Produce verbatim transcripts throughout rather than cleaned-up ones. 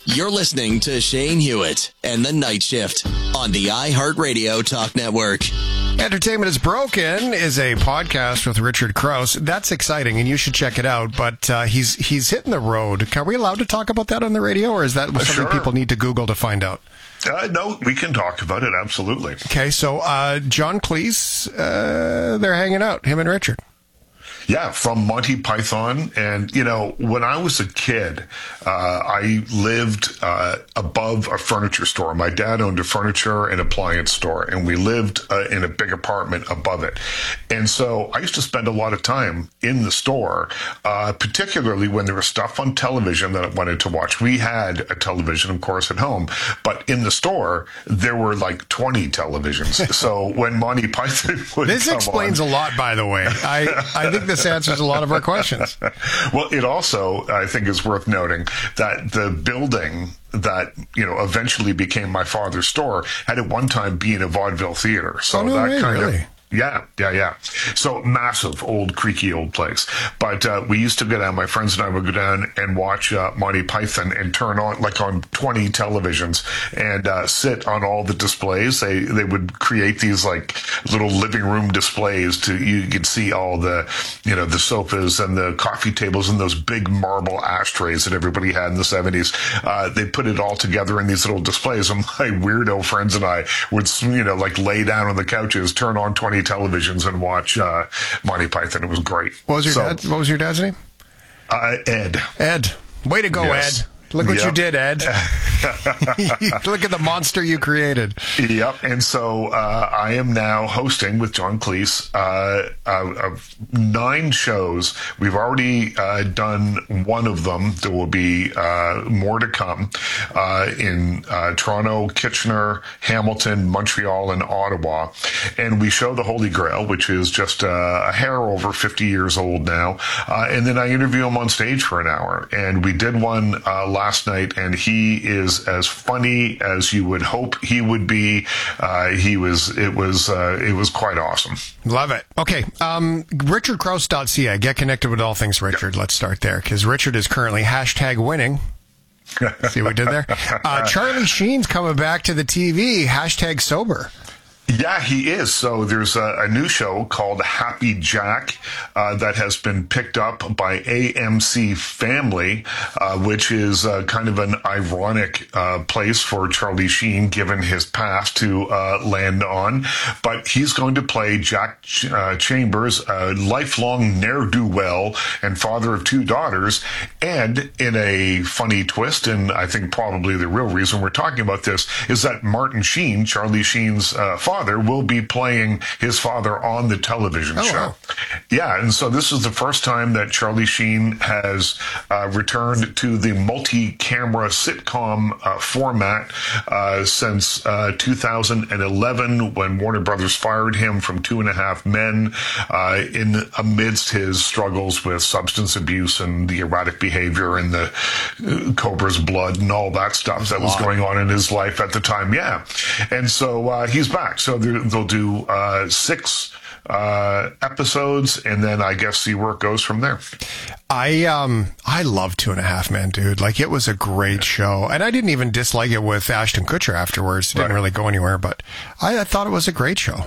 You're listening to Shane Hewitt and The Night Shift on the iHeartRadio Talk Network. Entertainment is Broken is a podcast with Richard Crouse. That's exciting, and you should check it out. But uh, he's he's hitting the road. Are we allowed to talk about that on the radio, or is that something Sure. people need to Google to find out? Uh, no, we can talk about it, absolutely. Okay, so uh, John Cleese, uh, they're hanging out, him and Richard. Yeah, from Monty Python. And, you know, when I was a kid, uh, I lived uh, above a furniture store. My dad owned a furniture and appliance store, and we lived uh, in a big apartment above it. And so I used to spend a lot of time in the store, uh, particularly when there was stuff on television that I wanted to watch. We had a television, of course, at home, but in the store, there were like twenty televisions. So when Monty Python would This come explains on, a lot, by the way. I, I think this answers a lot of our questions. Well, it also, I think, is worth noting that the building that, you know, eventually became my father's store had at one time been a vaudeville theater. So Oh, no that way, kind really? of. Yeah, yeah, yeah. So massive, old, creaky old place. But uh, we used to go down, my friends and I would go down and watch uh, Monty Python and turn on, like on twenty televisions, and uh, sit on all the displays. They they would create these like little living room displays to, you could see all the, you know, the sofas and the coffee tables and those big marble ashtrays that everybody had in the seventies. Uh, they put it all together in these little displays. And my weirdo friends and I would, you know, like lay down on the couches, turn on twenty televisions and watch uh, Monty Python. It was great. What was your So, dad? What was your dad's name? Uh, Ed. Ed. Way to go, Yes. Ed. Look what Yep. you did, Ed. Look at the monster you created. Yep. And so uh, I am now hosting with John Cleese uh, uh, uh, nine shows. We've already uh, done one of them. There will be uh, more to come uh, in uh, Toronto, Kitchener, Hamilton, Montreal, and Ottawa. And we show the Holy Grail, which is just uh, a hair over fifty years old now. Uh, and then I interview him on stage for an hour. And we did one uh, last night, and he is as funny as you would hope he would be. Uh, he was, it was, uh, it was quite awesome. Love it. Okay. Um, richard crouse dot c a. Get connected with all things Richard. Let's start there, because Richard is currently hashtag winning. See what we did there? Uh, Charlie Sheen's coming back to the T V. Hashtag sober. Yeah, he is. So there's a, a new show called Happy Jack uh, that has been picked up by A M C Family, uh, which is uh, kind of an ironic uh, place for Charlie Sheen, given his past, to uh, land on. But he's going to play Jack Ch- uh, Chambers, a lifelong ne'er-do-well and father of two daughters. And in a funny twist, and I think probably the real reason we're talking about this, is that Martin Sheen, Charlie Sheen's uh, father, will be playing his father on the television oh, show. Wow. Yeah, and so this is the first time that Charlie Sheen has uh, returned to the multi-camera sitcom uh, format uh, since uh, two thousand eleven, when Warner Brothers fired him from Two and a Half Men uh, in amidst his struggles with substance abuse and the erratic behavior and the uh, Cobra's blood and all that stuff that was going on in his life at the time. Yeah, and so uh, he's back. So they'll do uh, six uh, episodes, and then I guess see where it goes from there. I um I love Two and a Half Men, dude. Like, it was a great show, and I didn't even dislike it with Ashton Kutcher afterwards. It didn't Right. really go anywhere, but I, I thought it was a great show.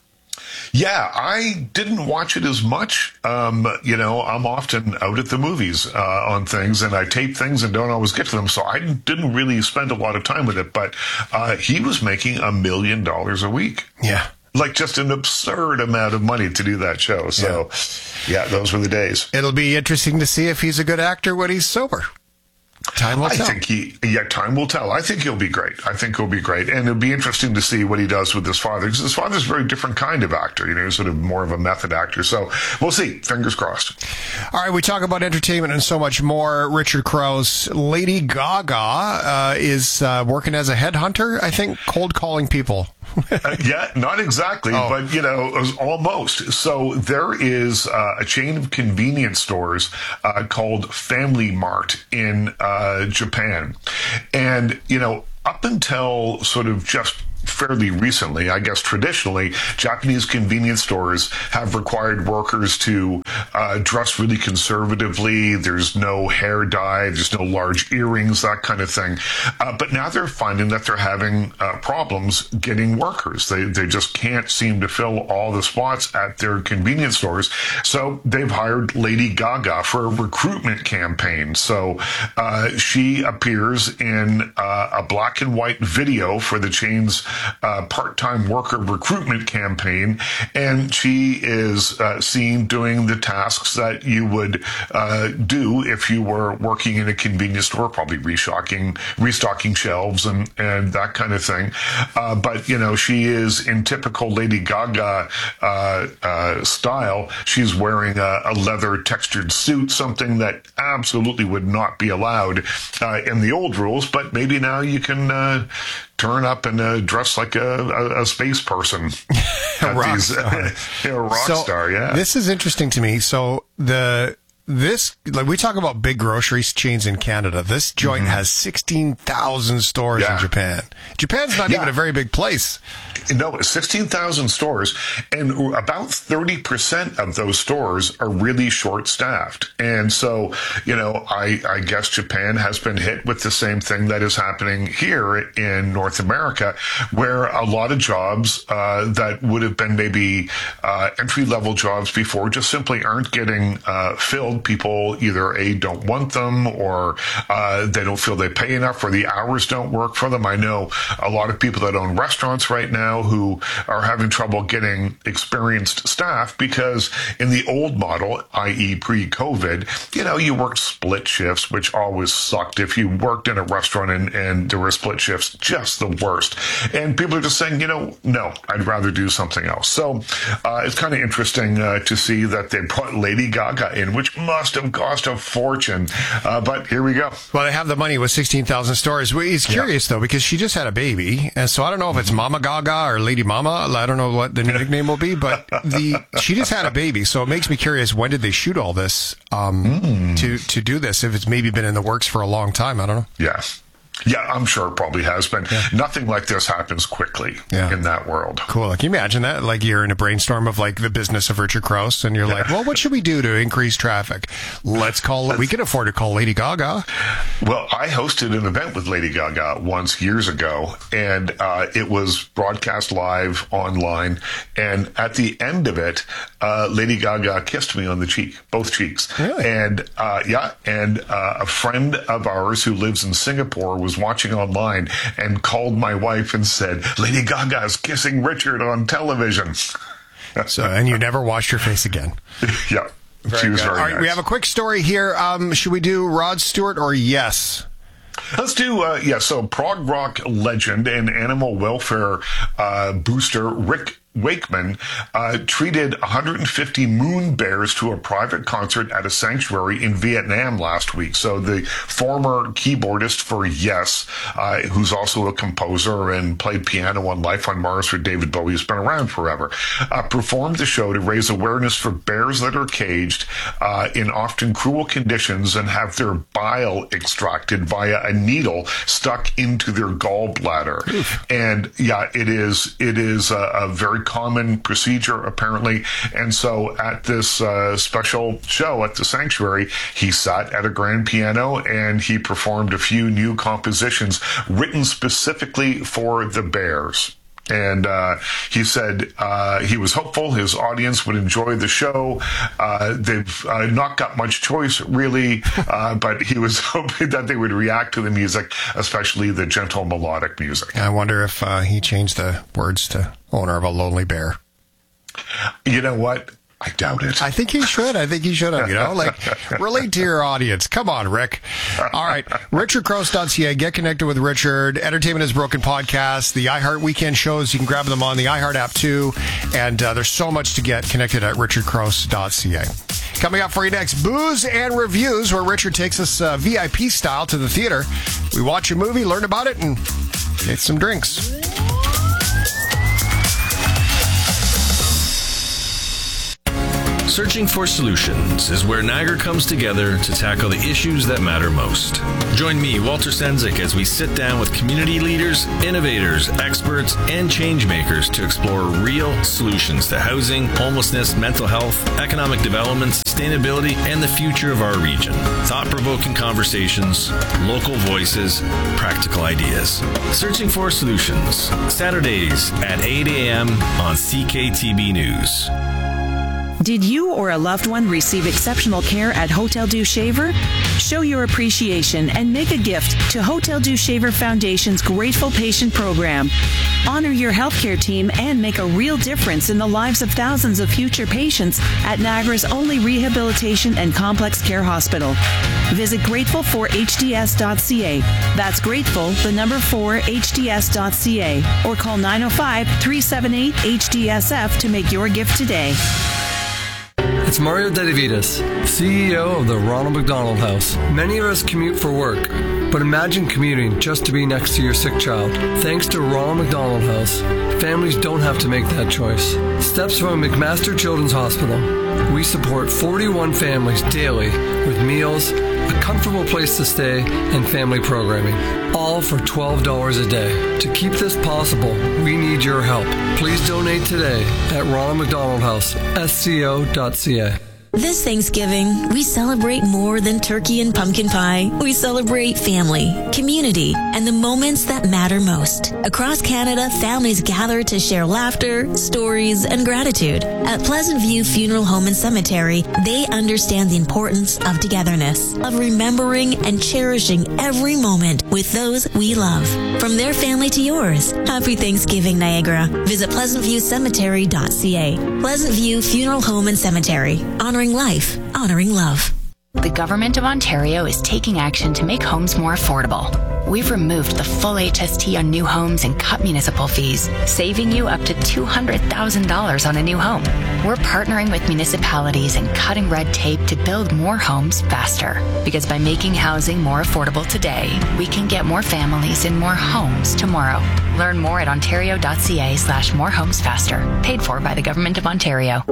Yeah, I didn't watch it as much. Um, you know, I'm often out at the movies uh, on things, and I tape things and don't always get to them, so I didn't really spend a lot of time with it. But uh, he was making a million dollars a week. Yeah. Like, just an absurd amount of money to do that show. So, yeah, those were the days. It'll be interesting to see if he's a good actor when he's sober. Time will I tell. think he, yeah, time will tell. I think he'll be great. I think he'll be great. And it'll be interesting to see what he does with his father, because his father's a very different kind of actor, you know, sort of more of a method actor. So we'll see. Fingers crossed. All right, we talk about entertainment and so much more. Richard Crouse. Lady Gaga uh, is uh, working as a headhunter, I think, cold calling people. uh, yeah, not exactly, Oh. but, you know, it was almost. So there is uh, a chain of convenience stores uh, called Family Mart in uh, Japan. And, you know, up until sort of just fairly recently. I guess traditionally, Japanese convenience stores have required workers to uh, dress really conservatively. There's no hair dye, there's no large earrings, that kind of thing. Uh, but now they're finding that they're having uh, problems getting workers. They they just can't seem to fill all the spots at their convenience stores. So they've hired Lady Gaga for a recruitment campaign. So uh, she appears in uh, a black and white video for the chain's uh, part-time worker recruitment campaign, and she is uh, seen doing the tasks that you would uh, do if you were working in a convenience store, probably restocking, restocking shelves and, and that kind of thing. Uh, but, you know, she is in typical Lady Gaga uh, uh, style. She's wearing a, a leather textured suit, something that absolutely would not be allowed uh, in the old rules, but maybe now you can uh, turn up and uh, dress like a, a, a space person. A rock these, star. a rock so, star, yeah. This is interesting to me. So the this like we talk about big grocery chains in Canada. This joint mm-hmm. has sixteen thousand stores yeah. in Japan. Japan's not yeah. even a very big place. No, sixteen thousand stores, and about thirty percent of those stores are really short-staffed. And so, you know, I, I guess Japan has been hit with the same thing that is happening here in North America, where a lot of jobs uh, that would have been maybe uh, entry-level jobs before just simply aren't getting uh, filled. People either A, don't want them, or uh, they don't feel they pay enough, or the hours don't work for them. I know a lot of people that own restaurants right now who are having trouble getting experienced staff because in the old model, that is pre-COVID, you know, you worked split shifts, which always sucked. If you worked in a restaurant and, and there were split shifts, just the worst. And people are just saying, you know, no, I'd rather do something else. So uh, it's kind of interesting uh, to see that they brought Lady Gaga in, which must have cost a fortune. Uh, but here we go. Well, they have the money with sixteen thousand stores. Well, he's curious, yeah. though, because she just had a baby. And so I don't know if it's Mama Gaga or Lady Mama. I don't know what the nickname will be, but the she just had a baby. So it makes me curious, when did they shoot all this um, mm. to, to do this? If it's maybe been in the works for a long time. I don't know. Yeah. Yeah, I'm sure it probably has been. Yeah. Nothing like this happens quickly yeah. in that world. Cool. Can you imagine that? Like you're in a brainstorm of like the business of Richard Crouse and you're yeah. like, well, what should we do to increase traffic? Let's call, we can afford to call Lady Gaga. Well, I hosted an event with Lady Gaga once years ago, and uh, it was broadcast live online. And at the end of it, uh, Lady Gaga kissed me on the cheek, both cheeks. Really? And uh, yeah, and uh, a friend of ours who lives in Singapore was watching online and called my wife and said, Lady Gaga is kissing Richard on television. So, and you never washed your face again. Yeah. Very she was good. very All right, nice. We have a quick story here. Um, should we do Rod Stewart or Yes? Let's do, uh, yeah, so prog rock legend and animal welfare uh, booster Rick Wakeman uh, treated one hundred fifty moon bears to a private concert at a sanctuary in Vietnam last week. So the former keyboardist for Yes, uh, who's also a composer and played piano on Life on Mars for David Bowie, who's been around forever, uh, performed the show to raise awareness for bears that are caged uh, in often cruel conditions and have their bile extracted via a needle stuck into their gallbladder. Oof. And yeah, it is it is a, a very common procedure apparently. And so at this uh, special show at the sanctuary, he sat at a grand piano and he performed a few new compositions written specifically for the bears. And uh, he said uh, he was hopeful his audience would enjoy the show. Uh, they've uh, not got much choice, really, uh, but he was hoping that they would react to the music, especially the gentle melodic music. I wonder if uh, he changed the words to Owner of a Lonely Bear. You know what? I doubt it. I think he should. I think he should have, you know, like, relate to your audience. Come on, Rick. All right. richard crouse dot c a. Get connected with Richard. Entertainment is Broken podcast. The iHeart Weekend shows, you can grab them on the iHeart app, too. And uh, there's so much to get connected at richard crouse dot c a. Coming up for you next, Booze and Reviews, where Richard takes us uh, V I P style to the theater. We watch a movie, learn about it, and get some drinks. Searching for Solutions is where Niagara comes together to tackle the issues that matter most. Join me, Walter Sendzik, as we sit down with community leaders, innovators, experts, and change makers to explore real solutions to housing, homelessness, mental health, economic development, sustainability, and the future of our region. Thought-provoking conversations, local voices, practical ideas. Searching for Solutions, Saturdays at eight a.m. on C K T B News. Did you or a loved one receive exceptional care at Hotel Dieu Shaver? Show your appreciation and make a gift to Hotel Dieu Shaver Foundation's Grateful Patient Program. Honor your healthcare team and make a real difference in the lives of thousands of future patients at Niagara's only rehabilitation and complex care hospital. Visit grateful for h d s dot c a. That's grateful, the number four, h d s dot c a. Or call nine oh five, three seven eight, H D S F to make your gift today. It's Mario Dedivitas, C E O of the Ronald McDonald House. Many of us commute for work, but imagine commuting just to be next to your sick child. Thanks to Ronald McDonald House, families don't have to make that choice. Steps from McMaster Children's Hospital. We support forty-one families daily with meals, a comfortable place to stay, and family programming, all for twelve dollars a day. To keep this possible, we need your help. Please donate today at Ronald McDonald House, S C O dot C A. This Thanksgiving, we celebrate more than turkey and pumpkin pie. We celebrate family, community, and the moments that matter most. Across Canada, families gather to share laughter, stories, and gratitude. At Pleasant View Funeral Home and Cemetery, they understand the importance of togetherness, of remembering and cherishing every moment with those we love. From their family to yours, happy Thanksgiving, Niagara. Visit pleasant view cemetery dot c a. Pleasant View Funeral Home and Cemetery, honoring life, honoring love. The Government of Ontario is taking action to make homes more affordable. We've removed the full H S T on new homes and cut municipal fees, saving you up to two hundred thousand dollars on a new home. We're partnering with municipalities and cutting red tape to build more homes faster. Because by making housing more affordable today, we can get more families in more homes tomorrow. Learn more at ontario dot c a slash more homes faster. Paid for by the Government of Ontario.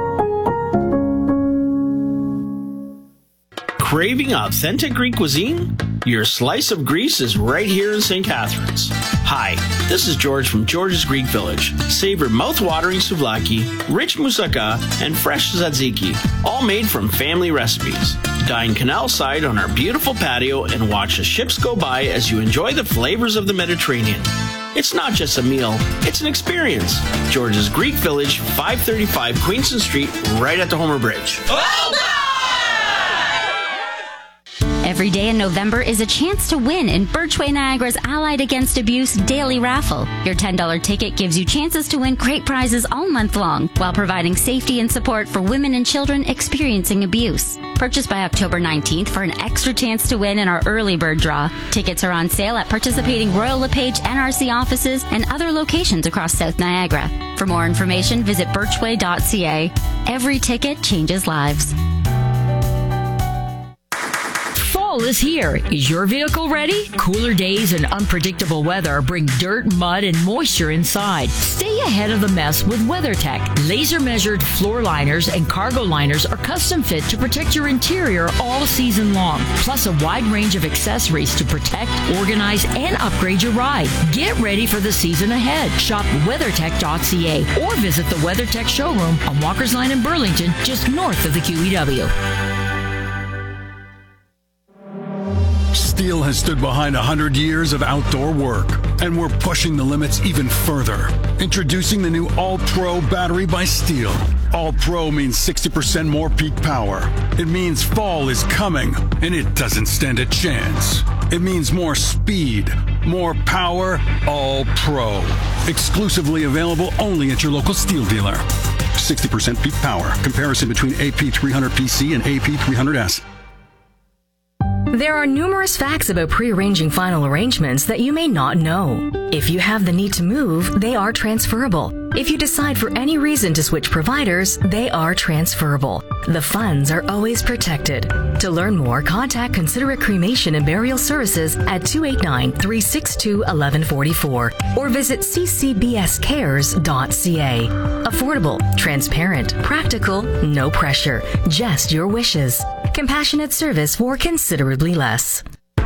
Craving authentic Greek cuisine? Your slice of Greece is right here in Saint Catharines. Hi, this is George from George's Greek Village. Savor mouth-watering souvlaki, rich moussaka, and fresh tzatziki, all made from family recipes. Dine canal side on our beautiful patio and watch the ships go by as you enjoy the flavors of the Mediterranean. It's not just a meal, it's an experience. George's Greek Village, five thirty-five Queenston Street, right at the Homer Bridge. Every day in November is a chance to win in Birchway Niagara's Allied Against Abuse Daily Raffle. Your ten dollars ticket gives you chances to win great prizes all month long while providing safety and support for women and children experiencing abuse. Purchase by October nineteenth for an extra chance to win in our early bird draw. Tickets are on sale at participating Royal LePage N R C offices and other locations across South Niagara. For more information, visit birchway dot c a. Every ticket changes lives. Fall is here. Is your vehicle ready? Cooler days and unpredictable weather bring dirt, mud, and moisture inside. Stay ahead of the mess with WeatherTech. Laser-measured floor liners and cargo liners are custom fit to protect your interior all season long, plus a wide range of accessories to protect, organize, and upgrade your ride. Get ready for the season ahead. Shop weather tech dot c a or visit the WeatherTech showroom on Walker's Line in Burlington, just north of the Q E W. Steel has stood behind one hundred years of outdoor work, and we're pushing the limits even further. Introducing the new All-Pro battery by Steel. All-Pro means sixty percent more peak power. It means fall is coming, and it doesn't stand a chance. It means more speed, more power, All-Pro. Exclusively available only at your local Steel dealer. sixty percent peak power. Comparison between A P three hundred P C and A P three hundred S. There are numerous facts about pre-arranging final arrangements that you may not know. If you have the need to move, they are transferable. If you decide for any reason to switch providers, they are transferable. The funds are always protected. To learn more, contact Considerate Cremation and Burial Services at two eight nine, three six two, one one four four or visit c c b s cares dot c a. Affordable, transparent, practical, no pressure, just your wishes. Compassionate service for considerably less.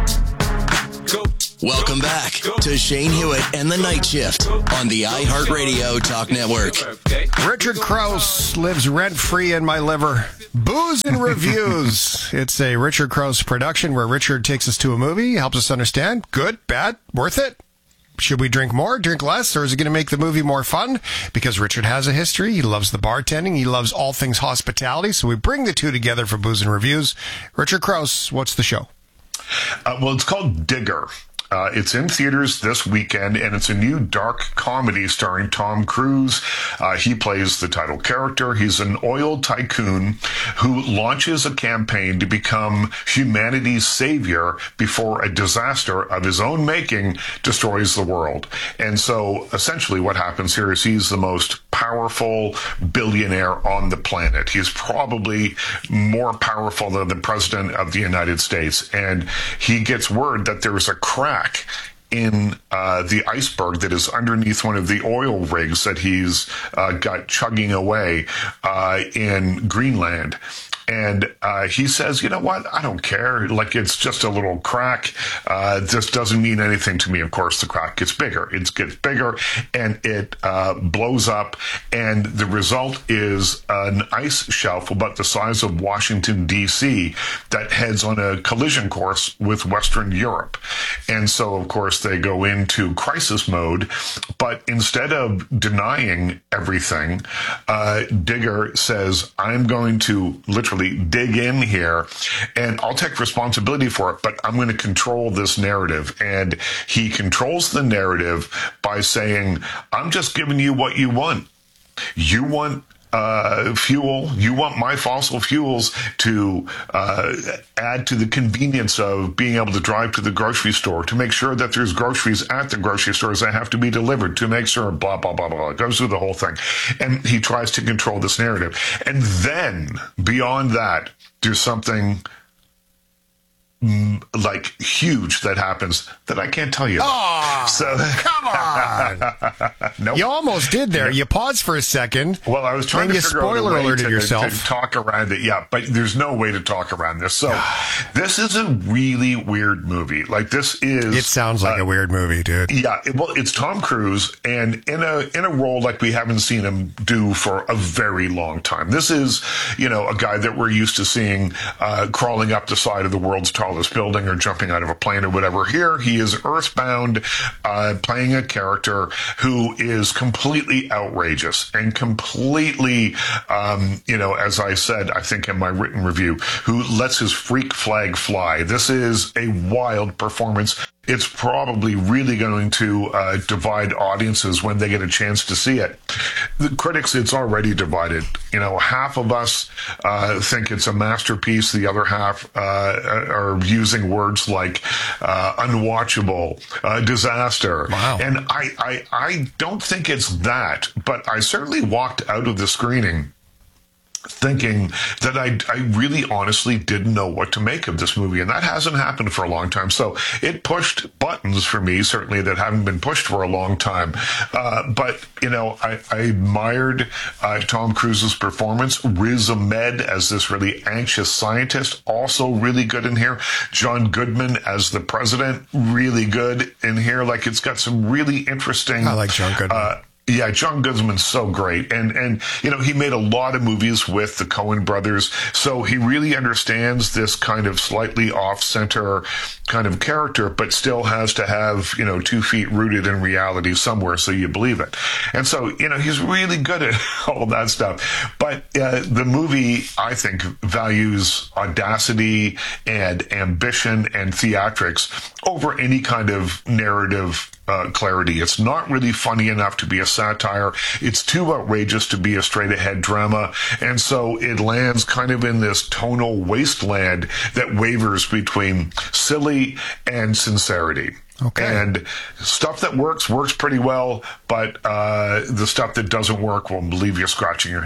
Welcome back to Shane Hewitt and the Night Shift on the iHeartRadio Talk Network. Richard Crouse lives rent-free in my liver. Booze and Reviews. It's a Richard Crouse production where Richard takes us to a movie, helps us understand, good, bad, worth it. Should we drink more, drink less, or is it going to make the movie more fun? Because Richard has a history. He loves the bartending. He loves all things hospitality. So we bring the two together for Booze and Reviews. Richard Crouse, what's the show? Uh, well, it's called Digger. Uh, it's in theaters this weekend, and it's a new dark comedy starring Tom Cruise. Uh, he plays the title character. He's an oil tycoon who launches a campaign to become humanity's savior before a disaster of his own making destroys the world. And so essentially what happens here is he's the most powerful billionaire on the planet. He's probably more powerful than the president of the United States. And he gets word that there is a crack in uh, the iceberg that is underneath one of the oil rigs that he's uh, got chugging away uh, in Greenland. And uh, he says, you know what? I don't care. Like, it's just a little crack. Uh, this doesn't mean anything to me. Of course, the crack gets bigger. It gets bigger, and it uh, blows up. And the result is an ice shelf about the size of Washington, D C that heads on a collision course with Western Europe. And so, of course, they go into crisis mode. But instead of denying everything, uh, Digger says, I'm going to literally dig in here and I'll take responsibility for it, but I'm going to control this narrative. And he controls the narrative by saying, I'm just giving you what you want. You want Uh, fuel, you want my fossil fuels to uh, add to the convenience of being able to drive to the grocery store, to make sure that there's groceries at the grocery stores that have to be delivered, to make sure blah, blah, blah, blah. It goes through the whole thing. And he tries to control this narrative. And then, beyond that, there's something like huge that happens that I can't tell you. Oh, so come on! Nope. You almost did there. You paused for a second. Well, I was trying to you figure spoiler out a way alerted to, yourself. to talk around it. Yeah, but there's no way to talk around this. So this is a really weird movie. Like, this is. It sounds like uh, a weird movie, dude. Yeah. It, well, it's Tom Cruise, and in a in a role like we haven't seen him do for a very long time. This is, you know, a guy that we're used to seeing uh, crawling up the side of the world's tallest building or jumping out of a plane or whatever. Here, he is earthbound, uh, playing a character who is completely outrageous and completely, um, you know, as I said, I think in my written review, who lets his freak flag fly. This is a wild performance. It's probably really going to uh, divide audiences when they get a chance to see it. The critics, it's already divided. You know, half of us uh, think it's a masterpiece. The other half uh, are using words like uh, unwatchable, uh, disaster. Wow. And I, I, I don't think it's that, but I certainly walked out of the screening thinking that I, I really honestly didn't know what to make of this movie. And that hasn't happened for a long time. So it pushed buttons for me, certainly, that haven't been pushed for a long time. Uh, but, you know, I, I admired uh, Tom Cruise's performance. Riz Ahmed as this really anxious scientist, also really good in here. John Goodman as the president, really good in here. Like, it's got some really interesting... I like John Goodman. Uh, Yeah, John Goodman's so great. And, and, you know, he made a lot of movies with the Coen brothers. So he really understands this kind of slightly off-center kind of character, but still has to have, you know, two feet rooted in reality somewhere so you believe it. And so, you know, he's really good at all that stuff. But uh, the movie, I think, values audacity and ambition and theatrics over any kind of narrative Uh, clarity. It's not really funny enough to be a satire. It's too outrageous to be a straight-ahead drama. And so it lands kind of in this tonal wasteland that wavers between silly and sincerity. Okay. And stuff that works, works pretty well, but uh, the stuff that doesn't work will leave you scratching your head.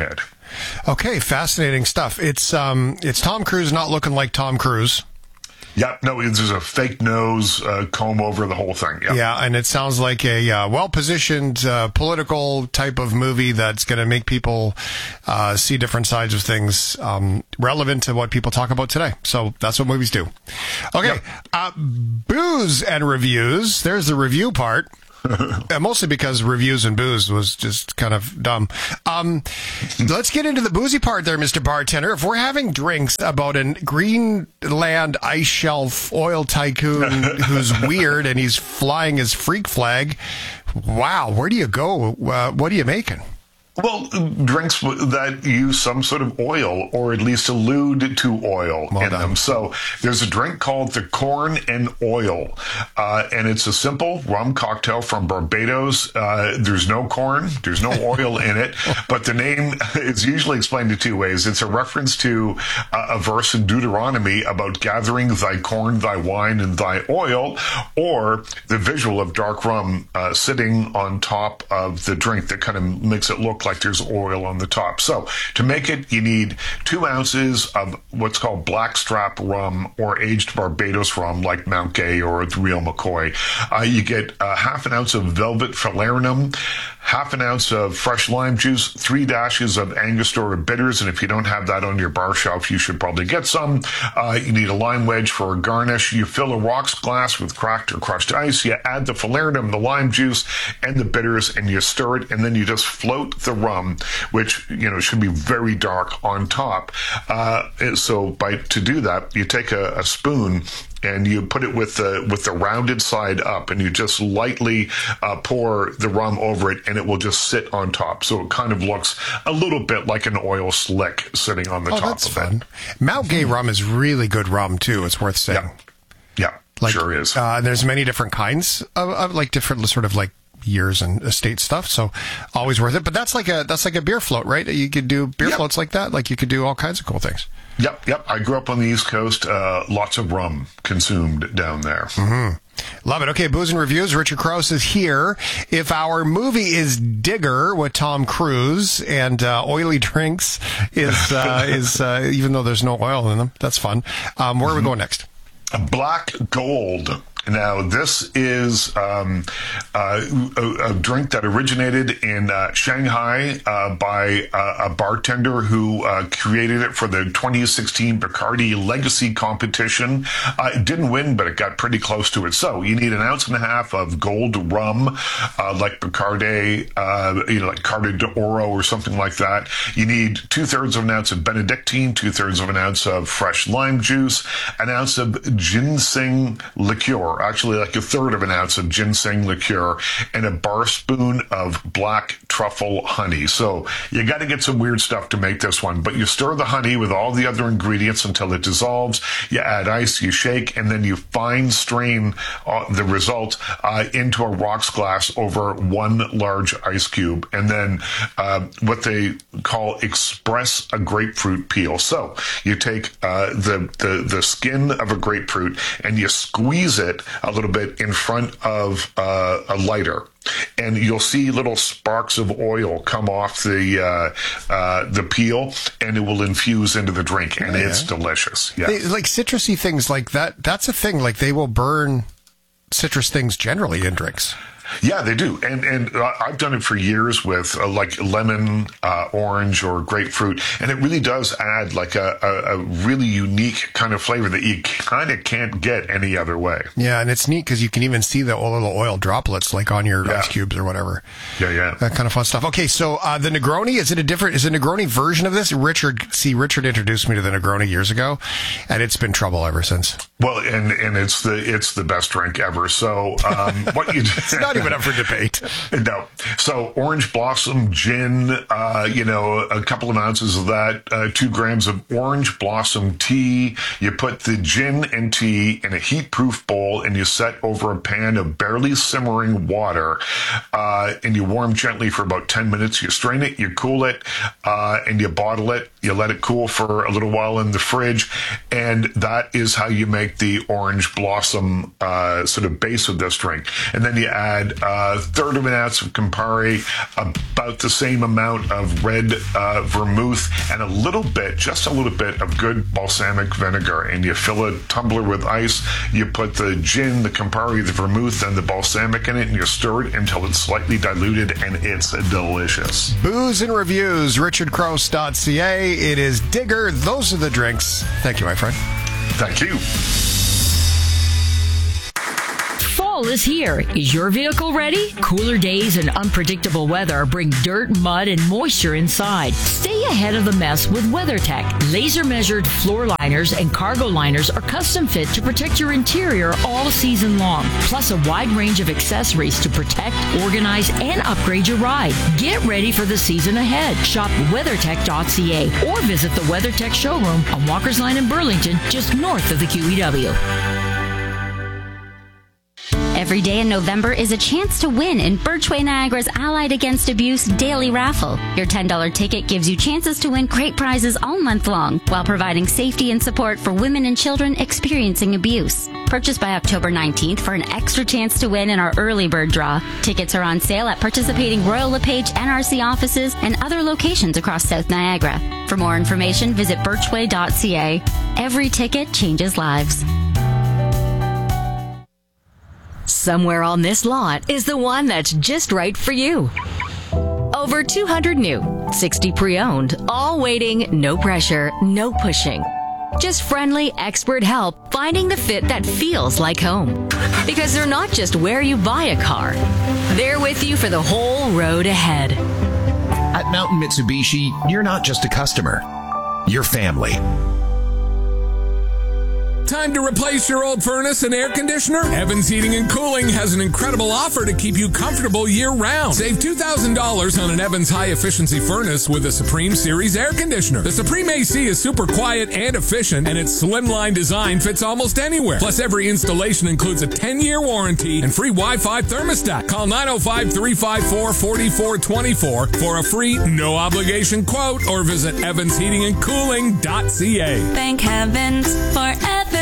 Okay, fascinating stuff. It's um, it's Tom Cruise not looking like Tom Cruise. Yeah, no, there's a fake nose uh, comb over the whole thing. Yep. Yeah, and it sounds like a uh, well-positioned uh, political type of movie that's going to make people uh, see different sides of things um, relevant to what people talk about today. So that's what movies do. Okay, yep. uh, booze and reviews. There's the review part. Uh, mostly because reviews and booze was just kind of dumb. Um, let's get into the boozy part there, Mister Bartender. If we're having drinks about a Greenland ice shelf oil tycoon who's weird and he's flying his freak flag, wow, where do you go? Uh, what are you making? Well, drinks that use some sort of oil, or at least allude to oil well in done. them. So there's a drink called the Corn and Oil, uh, and it's a simple rum cocktail from Barbados. Uh, there's no corn, there's no oil in it, but the name is usually explained in two ways. It's a reference to uh, a verse in Deuteronomy about gathering thy corn, thy wine, and thy oil, or the visual of dark rum uh, sitting on top of the drink that kind of makes it look like there's oil on the top. So to make it, you need two ounces of what's called blackstrap rum or aged Barbados rum like Mount Gay or the real McCoy. Uh, you get uh, half an ounce of Velvet Falernum, half an ounce of fresh lime juice, three dashes of Angostura bitters, and if you don't have that on your bar shelf, you should probably get some. Uh, you need a lime wedge for a garnish. You fill a rocks glass with cracked or crushed ice. You add the Falernum, the lime juice, and the bitters, and you stir it, and then you just float the rum, which, you know, should be very dark on top. Uh, so by to do that, you take a, a spoon and you put it with the with the rounded side up, and you just lightly uh, pour the rum over it, and it will just sit on top. So it kind of looks a little bit like an oil slick sitting on the oh, top that's of fun. it. Mount Gay rum is really good rum too. It's worth saying. Yeah, yeah like, sure is. Uh, there's many different kinds of, of like different sort of like years and estate stuff, so always worth it. But that's like a that's like a beer float, right? You could do beer yep. floats like that. Like you could do all kinds of cool things. Yep, yep. I grew up on the East Coast. Uh, lots of rum consumed down there. Mm-hmm. Love it. Okay, Booze and Reviews. Richard Crouse is here. If our movie is Digger with Tom Cruise and uh, oily drinks is uh, is uh, even though there's no oil in them, that's fun. Um, where mm-hmm. are we going next? Black Gold. Now, this is um, uh, a, a drink that originated in uh, Shanghai uh, by uh, a bartender who uh, created it for the twenty sixteen Bacardi Legacy competition. Uh, it didn't win, but it got pretty close to it. So you need an ounce and a half of gold rum, uh, like Bacardi, uh, you know, like Carta d'Oro or something like that. You need two-thirds of an ounce of Benedictine, two-thirds of an ounce of fresh lime juice, an ounce of ginseng liqueur, actually like a third of an ounce of ginseng liqueur, and a bar spoon of black truffle honey. So you got to get some weird stuff to make this one, but you stir the honey with all the other ingredients until it dissolves. You add ice, you shake, and then you fine strain uh, the result uh, into a rocks glass over one large ice cube, and then uh, what they call express a grapefruit peel. So you take uh, the, the, the skin of a grapefruit and you squeeze it a little bit in front of uh, a lighter, and you'll see little sparks of oil come off the uh, uh, the peel, and it will infuse into the drink, and yeah. it's delicious. Yeah, they, like citrusy things like that. That's a thing. Like they will burn citrus things generally in drinks. Yeah, they do. And and uh, I've done it for years with uh, like lemon, uh, orange, or grapefruit. And it really does add like a, a, a really unique kind of flavor that you kind of can't get any other way. Yeah, and it's neat because you can even see the little oil droplets like on your yeah. ice cubes or whatever. Yeah, yeah. That kind of fun stuff. Okay, so uh, the Negroni, is it a different, is it a Negroni version of this? Richard, see, Richard introduced me to the Negroni years ago, and it's been trouble ever since. Well, and, and it's the it's the best drink ever. So um, what you it's not even up for debate. No. So orange blossom gin, uh, you know, a couple of ounces of that, uh, two grams of orange blossom tea. You put the gin and tea in a heat-proof bowl, and you set over a pan of barely simmering water, uh, and you warm gently for about ten minutes. You strain it, you cool it, uh, and you bottle it. You let it cool for a little while in the fridge, and that is how you make the orange blossom uh, sort of base of this drink. And then you add add a third of an ounce of Campari, about the same amount of red uh, vermouth, and a little bit, just a little bit of good balsamic vinegar. And you fill a tumbler with ice, you put the gin, the Campari, the vermouth, and the balsamic in it, and you stir it until it's slightly diluted, and it's delicious. Booze and reviews, richard crouse dot c a. It is Digger. Those are the drinks. Thank you, my friend. Thank you. Fall is here. Is your vehicle ready? Cooler days and unpredictable weather bring dirt, mud, and moisture inside. Stay ahead of the mess with WeatherTech. Laser-measured floor liners and cargo liners are custom fit to protect your interior all season long. Plus a wide range of accessories to protect, organize, and upgrade your ride. Get ready for the season ahead. Shop weathertech dot c a or visit the WeatherTech showroom on Walker's Line in Burlington, just north of the Q E W. Every day in November is a chance to win in Birchway Niagara's Allied Against Abuse daily raffle. Your ten dollars ticket gives you chances to win great prizes all month long while providing safety and support for women and children experiencing abuse. Purchase by October nineteenth for an extra chance to win in our early bird draw. Tickets are on sale at participating Royal LePage N R C offices and other locations across South Niagara. For more information, visit birchway dot c a. Every ticket changes lives. Somewhere on this lot is the one that's just right for you. Over two hundred new, sixty pre-owned, all waiting, no pressure, no pushing. Just friendly, expert help finding the fit that feels like home. Because they're not just where you buy a car. They're with you for the whole road ahead. At Mountain Mitsubishi, you're not just a customer. You're family. Time to replace your old furnace and air conditioner? Evans Heating and Cooling has an incredible offer to keep you comfortable year-round. Save two thousand dollars on an Evans high-efficiency furnace with a Supreme Series air conditioner. The Supreme A C is super quiet and efficient, and its slimline design fits almost anywhere. Plus, every installation includes a ten-year warranty and free Wi-Fi thermostat. Call nine oh five, three five four, four four two four for a free, no-obligation quote, or visit evans heating and cooling dot c a. Thank heavens for Evans.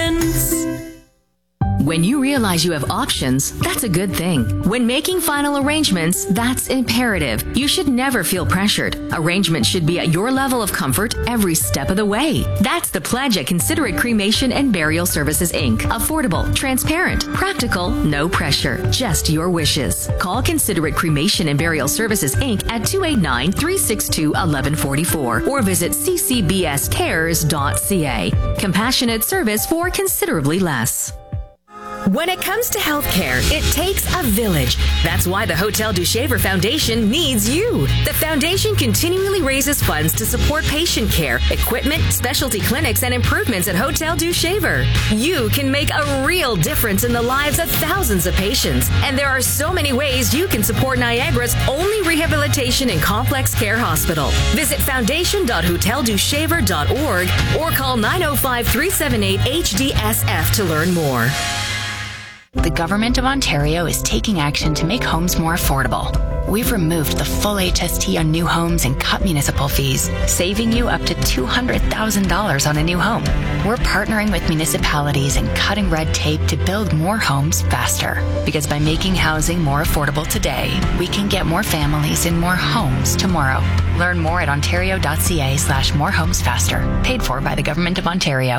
When you realize you have options, that's a good thing. When making final arrangements, that's imperative. You should never feel pressured. Arrangements should be at your level of comfort every step of the way. That's the pledge at Considerate Cremation and Burial Services, Incorporated. Affordable, transparent, practical, no pressure, just your wishes. Call Considerate Cremation and Burial Services, Incorporated at two eight nine, three six two, one one four four or visit c c b s cares dot c a. Compassionate service for considerably less. When it comes to healthcare, it takes a village. That's why the Hotel du Shaver Foundation needs you. The foundation continually raises funds to support patient care, equipment, specialty clinics, and improvements at Hotel du Shaver. You can make a real difference in the lives of thousands of patients. And there are so many ways you can support Niagara's only rehabilitation and complex care hospital. Visit foundation dot hotel du shaver dot org or call nine oh five, three seven eight, H D S F to learn more. The Government of Ontario is taking action to make homes more affordable. We've removed the full H S T on new homes and cut municipal fees, saving you up to two hundred thousand dollars on a new home. We're partnering with municipalities and cutting red tape to build more homes faster. Because by making housing more affordable today, we can get more families in more homes tomorrow. Learn more at ontario dot c a slash more homes faster. Paid for by the Government of Ontario.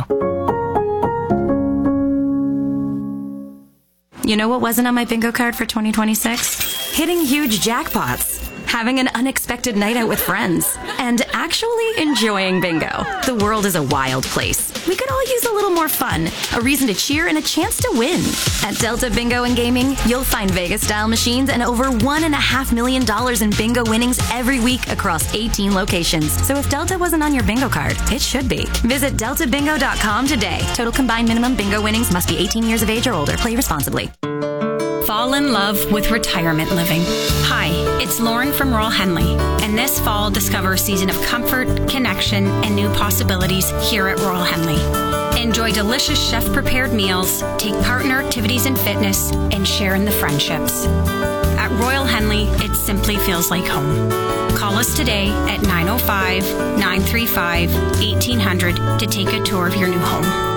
You know what wasn't on my bingo card for twenty twenty-six? Hitting huge jackpots, having an unexpected night out with friends, and actually enjoying bingo. The world is a wild place. We could all use a little more fun, a reason to cheer, and a chance to win. At Delta Bingo and Gaming, you'll find Vegas-style machines and over one and a half million dollars in bingo winnings every week across eighteen locations. So if Delta wasn't on your bingo card, it should be. Visit delta bingo dot com today. Total combined minimum bingo winnings must be eighteen years of age or older. Play responsibly. Fall in love with retirement living. Hi, it's Lauren from Royal Henley, and this fall discover a season of comfort, connection, and new possibilities here at Royal Henley. Enjoy delicious chef-prepared meals, take part in our activities and fitness, and share in the friendships. At Royal Henley, it simply feels like home. Call us today at nine oh five, nine three five, eighteen hundred to take a tour of your new home.